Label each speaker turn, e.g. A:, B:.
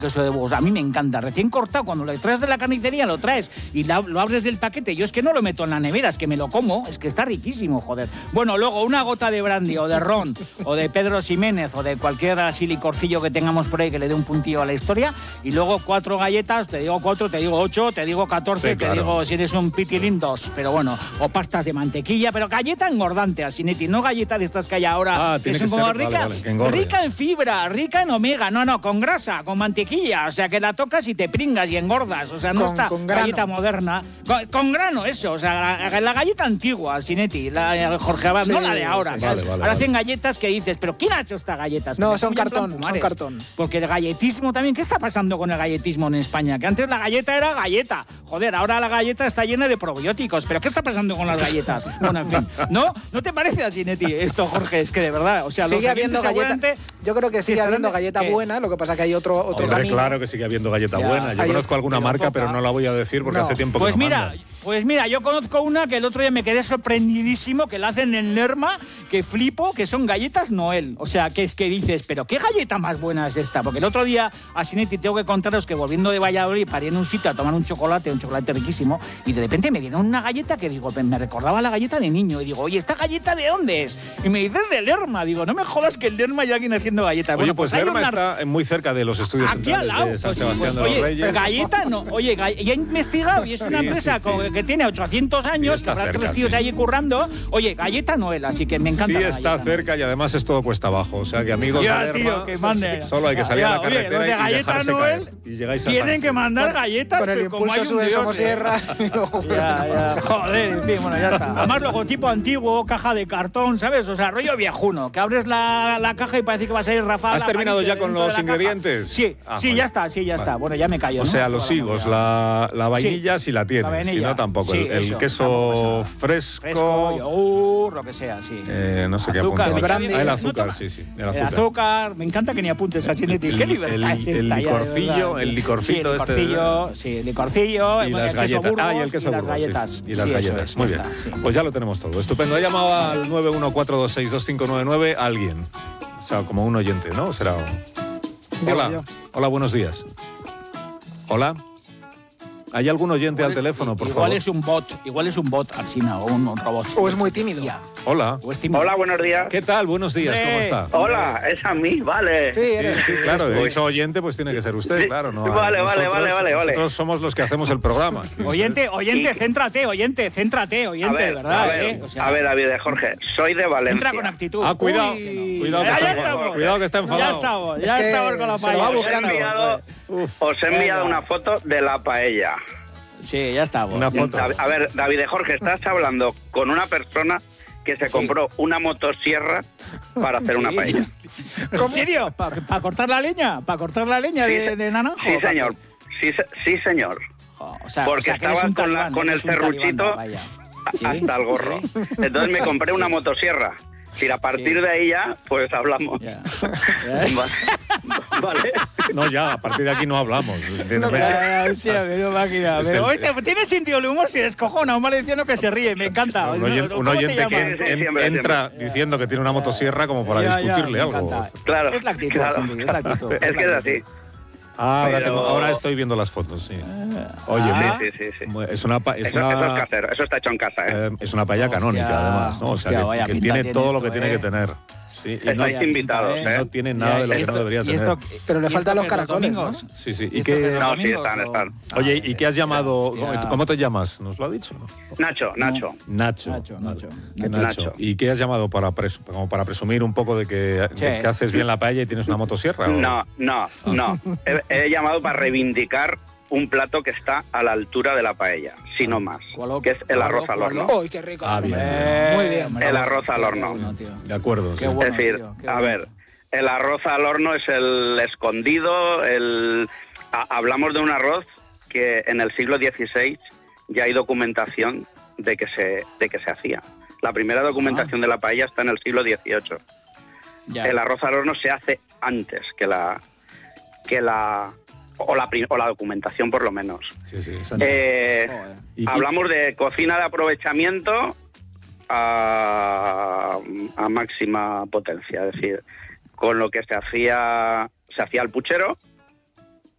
A: queso de Burgos. A mí me encanta. Recién cortado, cuando lo traes de la carnicería, lo traes y lo abres del paquete. Yo es que no lo meto en la nevera, es que me lo como. Es que está riquísimo, joder. Bueno, luego una gota de brandy o de ron o de Pedro Ximénez o de cualquier así licorcillo que tengamos por ahí que le dé un puntillo a la historia. Y luego 4 galletas, te digo 4, te digo 8, te digo 14, sí, claro. Te digo si eres un pitilín 2. Pero bueno, o pastas de mantequilla, pero galleta engordante, Asinetti, no galleta de estas que hay ahora. Que son como rica en fibra, rica en omega. No, con grasa, con mantequilla. O sea, que la tocas y te pringas y engordas. O sea, no está galleta moderna. Con grano, eso. O sea, la galleta antigua, Asinetti, la Jorge Abad, sí, no la de ahora. Sí, ahora hacen galletas que dices, ¿pero quién ha hecho esta galletas?
B: No, son cartón.
A: Porque el galletismo también, ¿qué está pasando con el galletismo en España? Que antes la galleta era galleta. Joder, ahora la galleta está llena de probióticos. ¿Pero qué está pasando con las galletas? Bueno, en fin. ¿No te parece, Asinetti, esto, Jorge? Es que de verdad, o sea,
B: sigue habiendo galleta. Yo creo que sigue habiendo galleta buena, lo que pasa que hay otro camino.
C: Claro que sigue habiendo galleta buena. Yo conozco alguna marca, pero no la voy a decir porque hace tiempo que no manda.
A: Pues mira, yo conozco una que el otro día me quedé sorprendidísimo, que la hacen en Lerma, que flipo, que son galletas Noel. O sea, que es que dices, ¿pero qué galleta más buena es esta? Porque el otro día, Asinetti, tengo que contaros que volviendo de Valladolid paré en un sitio a tomar un chocolate riquísimo, y de repente me dieron una galleta que digo, me recordaba la galleta de niño. Y digo, oye, ¿esta galleta de dónde es? Y me dices de Lerma. Digo, no me jodas que en Lerma ya viene haciendo galletas.
C: Oye, pues Lerma está muy cerca de los estudios
A: aquí al lado,
C: de San Sebastián de los Reyes.
A: Oye, galleta no. Oye, ya he investigado y es una empresa que tiene 800 años, que habrá 3 tíos allí currando. Oye, galleta Noel, así que me encanta.
C: Sí, está cerca y además es todo cuesta abajo. O sea, que amigos de Lerma,
A: tío, que mande.
C: Solo hay que salir a la carretera
A: de galleta Noel
C: y llegáis a
A: tienen que mandar galletas,
B: con el impulso sube Somosierra.
A: Joder, en fin, bueno, ya está. Además, logotipo antiguo, caja de cartón, ¿sabes? O sea, rollo viejuno, que abres la caja y parece que va a salir Rafael.
C: ¿Has terminado ya con los ingredientes?
A: Sí, ya está. Bueno, ya me callo.
C: O sea, los higos, la vainilla si la tienes, si no tampoco. El queso fresco,
A: yogur, lo que sea, sí.
C: No sé qué apuntar. El azúcar, sí.
A: El azúcar, me encanta que ni apuntes a Asinetti. Qué libertad es esta.
C: El licorcillo este.
A: Sí, el licorcillo,
C: y las galletas. Y el queso Burgos. Y las galletas. Muy bien. Pues ya lo tenemos todo. Estupendo. Ha llamado al 914262599 alguien. O sea, como un oyente, ¿no? Será. Hola, buenos días. Hola. ¿Hay algún oyente al teléfono, por favor?
A: Igual es un bot, Alsina, o un robot.
B: O es muy tímido.
C: Hola.
D: Hola, buenos días.
C: ¿Qué tal? Buenos días, ¿cómo está?
D: Hola, es a mí, vale.
C: Sí, claro, he dicho oyente, pues tiene que ser usted, claro. No,
D: vale.
C: Nosotros somos los que hacemos el programa.
A: Oyente, céntrate, de verdad.
D: A ver, David, Jorge, soy de Valencia.
A: Entra con actitud.
C: Cuidado que está enfadado.
A: Ya estamos con la paella.
D: Os he enviado una foto de la paella.
A: Sí, ya está.
C: Una foto.
D: A ver, David Jorge, estás hablando con una persona que se compró una motosierra para hacer una paella.
A: ¿En serio? ¿Para cortar la leña? ¿Para cortar la leña de naranjo?
D: Sí, señor. Sí, señor. Porque estaba con el serruchito hasta el gorro. Entonces me compré una motosierra. Si a partir de ahí ya, pues hablamos. Vale.
C: No, ya, a partir de aquí no hablamos.
A: Hostia, medio máquina. Tiene sentido el humor si descojona un valenciano que se ríe, me encanta.
C: Un oyente que entra diciendo que tiene una motosierra como para discutirle algo.
D: Claro.
A: Es la actitud, es la actitud.
D: Es que es así.
C: Ahora estoy viendo las fotos, sí. Oye,
D: sí.
C: Es una
D: eso es casero, eso está hecho en casa, ¿eh?
C: Es una paella canónica, además, ¿no? O sea, que tiene todo lo que tiene que tener. Sí,
D: estáis invitados, ¿eh?
C: No tiene nada de lo que no debería tener.
B: Pero le faltan los caracoles, ¿no?
C: Sí.
D: ¿Y qué? No, sí, están.
C: Oye, ¿y qué has llamado? ¿Cómo te llamas? ¿Nos lo ha dicho?
D: Nacho.
C: ¿Y qué has llamado para presumir un poco de que haces bien la paella y tienes una motosierra?
D: No. He llamado para reivindicar un plato que está a la altura de la paella, si no más, que es el arroz al horno.
B: ¡Uy, qué rico!
C: Bien.
B: Muy bien.
D: El arroz al horno.
C: De acuerdo.
D: Es decir, ver, el arroz al horno es el escondido, hablamos de un arroz que en el siglo XVI ya hay documentación de que se hacía. La primera documentación de la paella está en el siglo XVIII. El arroz al horno se hace antes que la documentación, por lo menos. Hablamos de cocina de aprovechamiento a máxima potencia, es decir, con lo que se hacía el puchero,